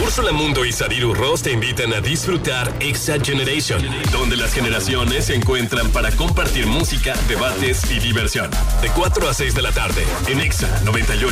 Úrsula Mundo y Sadiru Ross te invitan a disfrutar Exa Generation, donde las generaciones se encuentran para compartir música, debates y diversión. De 4 a 6 de la tarde, en Exa 98.